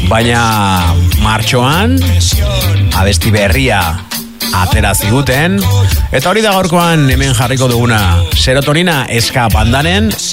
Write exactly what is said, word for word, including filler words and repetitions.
baina martxoan abesti berria atera ziguten, eta hori da gaurkoan hemen jarriko duguna. Serotonina eska bandanen